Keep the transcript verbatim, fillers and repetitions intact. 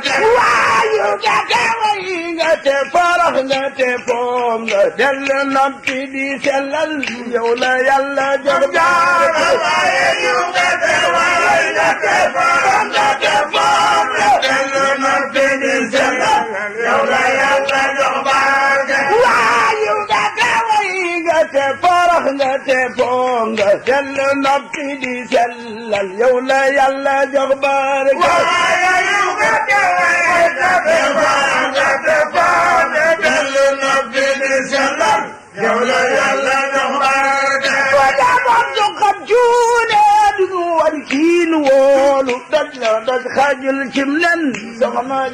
waayu nga te way nga te farax nga te foom nga del noppi di sellal yow la yàlla jox barke waayu nga te way nga te farax nga te foom nga del noppi di sellal yow la yàlla jox barke waayu nga te way nga te farax nga te foom nga del noppi di sellal yow la yàlla jox barke waayu nga te way nga te farax nga te foom nga del noppi di sellal yow la yàlla jox barke wa jamoon su xam cuune du nu war kiin woolu daj la daj xajul cim len soxna